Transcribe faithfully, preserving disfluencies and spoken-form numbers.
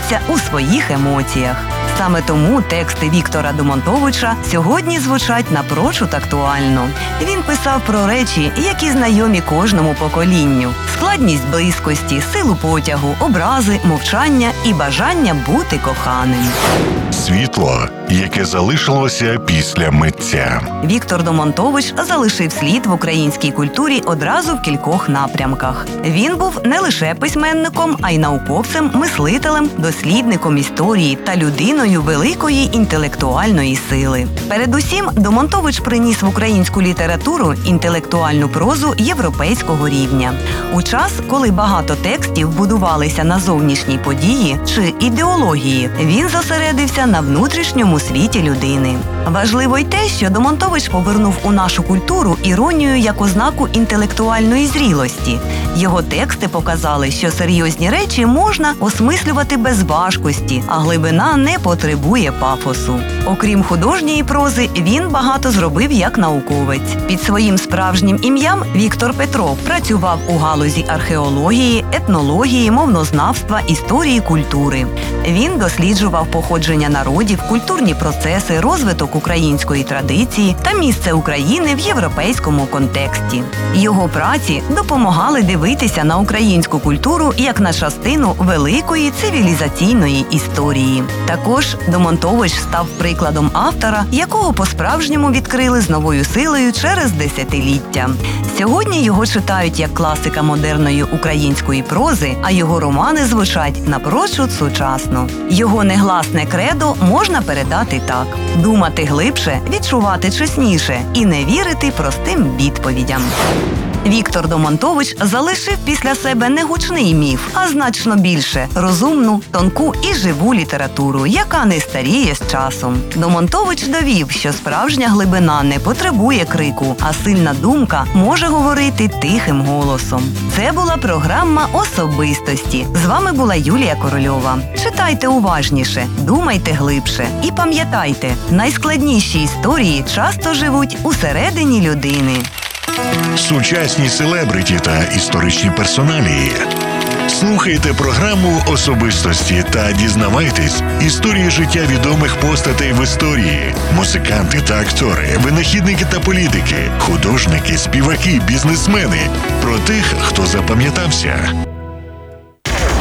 зізнається у своїх емоціях. Саме тому тексти Віктора Домонтовича сьогодні звучать напрочуд актуально. Він писав про речі, які знайомі кожному поколінню: складність близькості, силу потягу, образи, мовчання і бажання бути коханим. Світло, яке залишилося після митця. Віктор Домонтович залишив слід в українській культурі одразу в кількох напрямках. Він був не лише письменником, а й науковцем, мислителем, дослідником історії та людиною великої інтелектуальної сили. Передусім, Домонтович приніс в українську літературу інтелектуальну прозу європейського рівня. У час, коли багато текстів будувалися на зовнішній події чи ідеології, він зосередився на внутрішньому світі людини. Важливо й те, що Домонтович повернув у нашу культуру іронію як ознаку інтелектуальної зрілості. Його тексти показали, що серйозні речі можна осмислювати без важкості, а глибина не потребує пафосу. Окрім художньої прози, він багато зробив як науковець. Під своїм справжнім ім'ям Віктор Петров працював у галузі археології, етнології, мовнознавства, історії культури. Він досліджував походження народів, культурні процеси, розвиток української традиції та місце України в європейському контексті. Його праці допомагали дивитися на українську культуру як на частину великої цивілізаційної історії. Також Домонтович став прикладом автора, якого по-справжньому відкрили з новою силою через десятиліття. Сьогодні його читають як класика модерної української прози, а його романи звучать напрочуд сучасно. Його негласне кредо можна передати так: думати глибше, відчувати чесніше і не вірити простим відповідям. Віктор Домонтович залишив після себе не гучний міф, а значно більше – розумну, тонку і живу літературу, яка не старіє з часом. Домонтович довів, що справжня глибина не потребує крику, а сильна думка може говорити тихим голосом. Це була програма «Особистості». З вами була Юлія Корольова. Читайте уважніше, думайте глибше і пам'ятайте, найскладніші історії часто живуть усередині людини. Сучасні селебриті та історичні персоналії. Слухайте програму «Особистості» та дізнавайтесь історії життя відомих постатей в історії. Музиканти та актори, винахідники та політики, художники, співаки, бізнесмени. Про тих, хто запам'ятався.